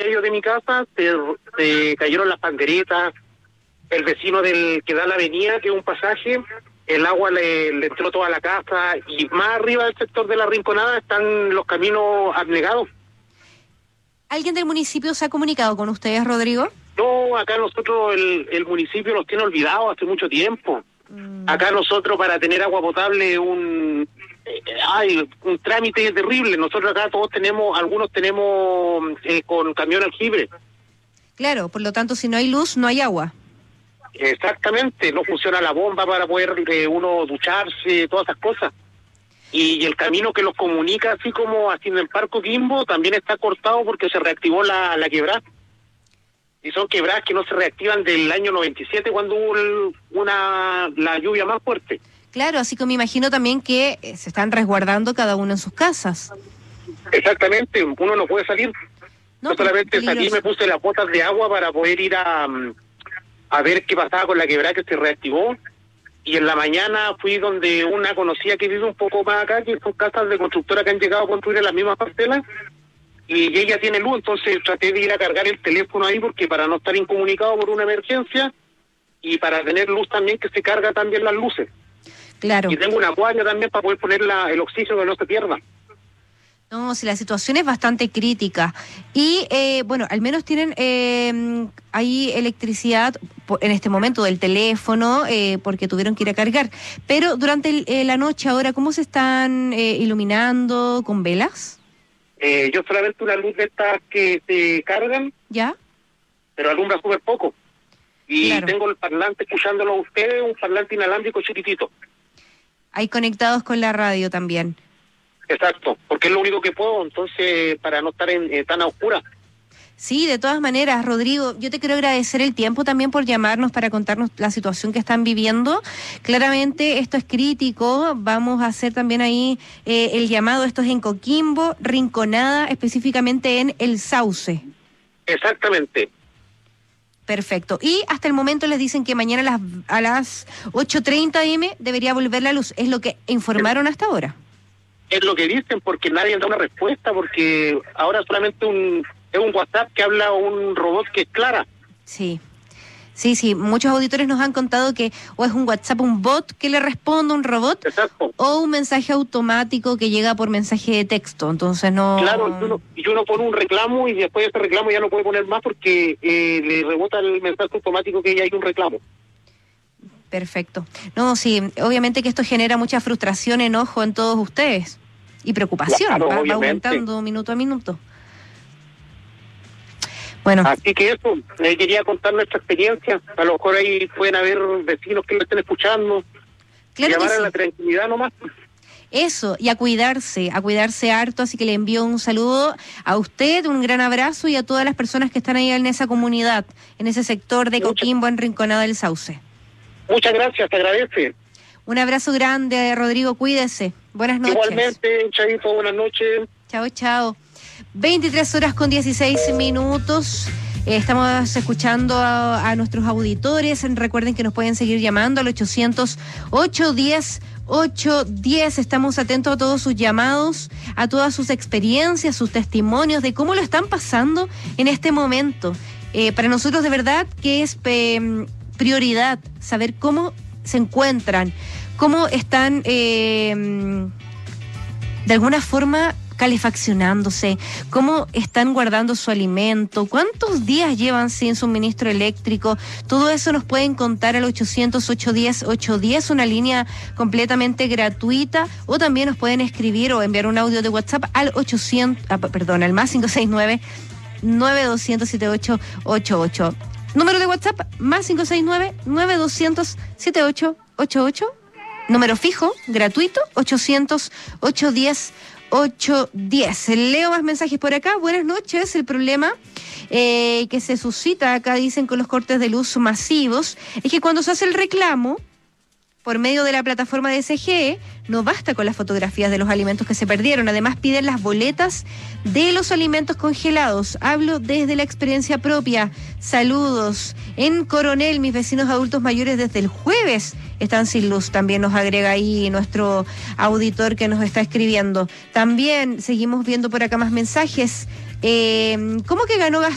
medio de mi casa, se cayeron las panderetas, el vecino del que da la avenida, que es un pasaje, el agua le entró toda la casa, y más arriba del sector de la Rinconada están los caminos abnegados. ¿Alguien del municipio se ha comunicado con ustedes, Rodrigo? No, acá nosotros el municipio nos tiene olvidados hace mucho tiempo. Acá nosotros para tener agua potable un trámite terrible. Nosotros acá algunos tenemos con camión aljibe. Claro, por lo tanto, si no hay luz, no hay agua. Exactamente, no funciona la bomba para poder uno ducharse, todas esas cosas. Y el camino que los comunica, así como haciendo el Parque Coquimbo, también está cortado porque se reactivó la quebrada. Y son quebradas que no se reactivan del año 97, cuando hubo la lluvia más fuerte. Claro, así que me imagino también que se están resguardando cada uno en sus casas. Exactamente, uno no puede salir. No, Yo solamente salí, me puse las botas de agua para poder ir a ver qué pasaba con la quebrada que se reactivó. Y en la mañana fui donde una conocida que vive un poco más acá, que son casas de constructora que han llegado a construir en las mismas parcelas, y ella tiene luz, entonces traté de ir a cargar el teléfono ahí, porque para no estar incomunicado por una emergencia, y para tener luz también, que se carga también las luces. Claro. Y tengo una acuario también para poder poner el oxígeno que no se pierda. No, si la situación es bastante crítica. Y, bueno, al menos tienen ahí electricidad en este momento del teléfono, porque tuvieron que ir a cargar. Pero durante la noche ahora, ¿cómo se están iluminando? ¿Con velas? Yo solamente una luz de estas que se cargan. ¿Ya? Pero alumbra súper poco. Y claro, tengo el parlante escuchándolo a ustedes, un parlante inalámbrico chiquitito. Ahí conectados con la radio también. Exacto, porque es lo único que puedo, entonces, para no estar tan a oscuras. Sí, de todas maneras, Rodrigo, yo te quiero agradecer el tiempo también por llamarnos para contarnos la situación que están viviendo. Claramente esto es crítico, vamos a hacer también ahí el llamado, esto es en Coquimbo, Rinconada, específicamente en El Sauce. Exactamente. Perfecto. Y hasta el momento les dicen que mañana a las 8:30 am debería volver la luz, es lo que informaron hasta ahora. Es lo que dicen, porque nadie da una respuesta, porque ahora solamente es un WhatsApp que habla un robot que es Clara. Sí, muchos auditores nos han contado que o es un WhatsApp, un bot que le responde, un robot. Exacto. O un mensaje automático que llega por mensaje de texto, entonces no... Claro, y uno pone un reclamo y después de ese reclamo ya no puede poner más porque le rebota el mensaje automático que ya hay un reclamo. Perfecto. No, sí, obviamente que esto genera mucha frustración, enojo en todos ustedes y preocupación, claro, va aumentando minuto a minuto. Bueno. Así que eso, quería contar nuestra experiencia. A lo mejor ahí pueden haber vecinos que lo estén escuchando. Claro, llamar que sí. A la tranquilidad nomás. Eso, y a cuidarse harto, así que le envío un saludo a usted, un gran abrazo y a todas las personas que están ahí en esa comunidad, en ese sector de Coquimbo, en Rinconada del Sauce. Muchas gracias, te agradece. Un abrazo grande, Rodrigo, cuídese. Buenas noches. Igualmente, Chaito, buenas noches. Chao. 23:16. Estamos escuchando a nuestros auditores. Recuerden que nos pueden seguir llamando al 800-810-810. Estamos atentos a todos sus llamados, a todas sus experiencias, sus testimonios de cómo lo están pasando en este momento. Para nosotros de verdad que es prioridad saber cómo se encuentran, cómo están de alguna forma calefaccionándose, cómo están guardando su alimento, cuántos días llevan sin suministro eléctrico. Todo eso nos pueden contar al 800-810-810, una línea completamente gratuita, o también nos pueden escribir o enviar un audio de WhatsApp al al más 569-9200-7888. Número de WhatsApp, más 569-9200-7888. Número fijo, gratuito, 800-810-810. Leo más mensajes por acá. Buenas noches. El problema que se suscita acá, dicen, con los cortes de luz masivos, es que cuando se hace el reclamo por medio de la plataforma de SGE, no basta con las fotografías de los alimentos que se perdieron. Además, piden las boletas de los alimentos congelados. Hablo desde la experiencia propia. Saludos. En Coronel, mis vecinos adultos mayores desde el jueves están sin luz. También nos agrega ahí nuestro auditor que nos está escribiendo. También seguimos viendo por acá más mensajes. ¿Cómo que ganó